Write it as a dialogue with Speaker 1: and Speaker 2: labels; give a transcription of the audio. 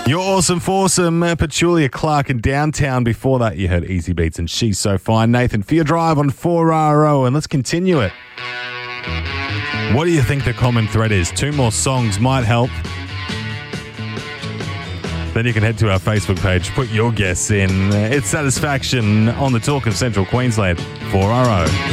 Speaker 1: You're awesome foursome, Petulia Clark in Downtown. Before that, you heard Easy Beats and She's So Fine. Nathan, for your drive on 4RO, and let's continue it. What do you think the common thread is? 2 more songs might help. Then you can head to our Facebook page, put your guess in. It's Satisfaction on the Talk of Central Queensland, 4RO.